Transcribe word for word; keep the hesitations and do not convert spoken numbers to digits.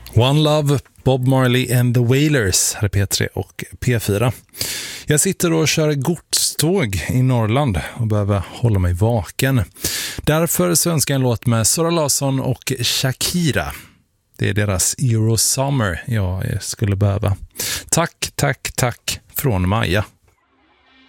One Love, Bob Marley and the Wailers, här är P tre och P fyra. Jag sitter och kör godståg i Norrland och behöver hålla mig vaken. Därför så önskar jag en låt med Zara Larsson och Shakira. Det är deras Eurosummer jag skulle behöva. Tack, tack, tack från Maja.